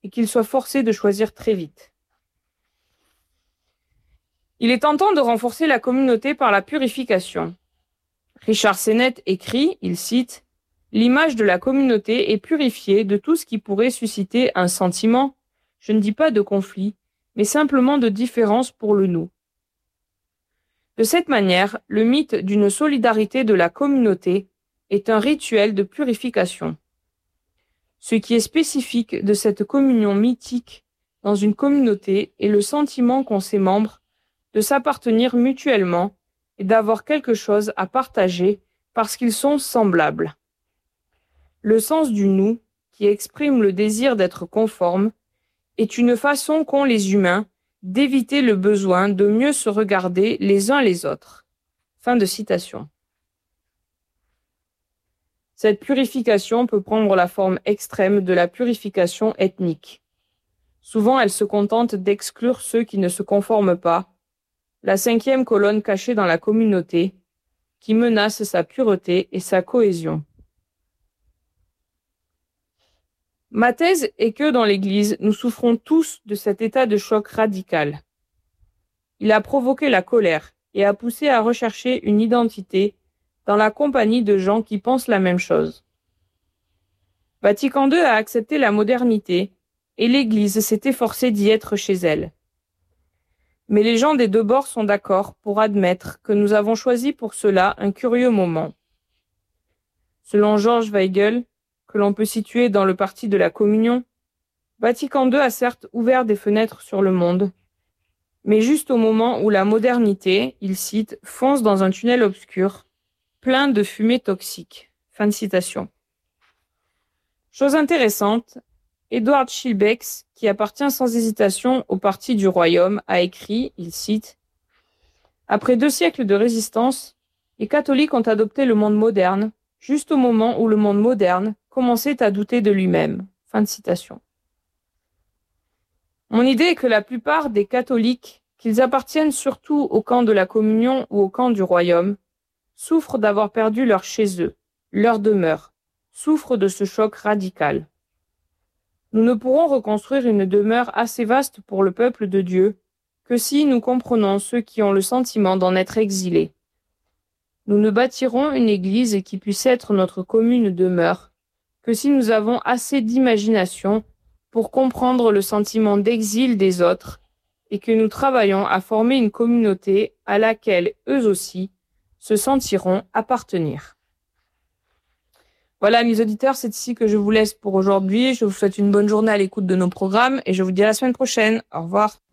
et qu'ils soient forcés de choisir très vite. Il est tentant de renforcer la communauté par la purification. Richard Sennett écrit, il cite, « L'image de la communauté est purifiée de tout ce qui pourrait susciter un sentiment, je ne dis pas de conflit, mais simplement de différence pour le nous. » De cette manière, le mythe d'une solidarité de la communauté est un rituel de purification. Ce qui est spécifique de cette communion mythique dans une communauté est le sentiment qu'ont ses membres de s'appartenir mutuellement et d'avoir quelque chose à partager parce qu'ils sont semblables. Le sens du nous, qui exprime le désir d'être conforme, est une façon qu'ont les humains d'éviter le besoin de mieux se regarder les uns les autres. Fin de citation. Cette purification peut prendre la forme extrême de la purification ethnique. Souvent, elle se contente d'exclure ceux qui ne se conforment pas, la cinquième colonne cachée dans la communauté, qui menace sa pureté et sa cohésion. Ma thèse est que dans l'Église, nous souffrons tous de cet état de choc radical. Il a provoqué la colère et a poussé à rechercher une identité dans la compagnie de gens qui pensent la même chose. Vatican II a accepté la modernité et l'Église s'est efforcée d'y être chez elle. Mais les gens des deux bords sont d'accord pour admettre que nous avons choisi pour cela un curieux moment. Selon George Weigel, que l'on peut situer dans le parti de la communion, Vatican II a certes ouvert des fenêtres sur le monde, mais juste au moment où la modernité, il cite, fonce dans un tunnel obscur, plein de fumée toxique. Fin de citation. Chose intéressante, Edward Schillebeeckx, qui appartient sans hésitation au Parti du Royaume, a écrit, il cite, « Après 2 siècles de résistance, les catholiques ont adopté le monde moderne, juste au moment où le monde moderne commençait à douter de lui-même. » Fin de citation. Mon idée est que la plupart des catholiques, qu'ils appartiennent surtout au camp de la communion ou au camp du royaume, souffrent d'avoir perdu leur chez eux, leur demeure, souffrent de ce choc radical. Nous ne pourrons reconstruire une demeure assez vaste pour le peuple de Dieu que si nous comprenons ceux qui ont le sentiment d'en être exilés. Nous ne bâtirons une église qui puisse être notre commune demeure que si nous avons assez d'imagination pour comprendre le sentiment d'exil des autres et que nous travaillons à former une communauté à laquelle eux aussi se sentiront appartenir. Voilà, mes auditeurs, c'est ici que je vous laisse pour aujourd'hui. Je vous souhaite une bonne journée à l'écoute de nos programmes et je vous dis à la semaine prochaine. Au revoir.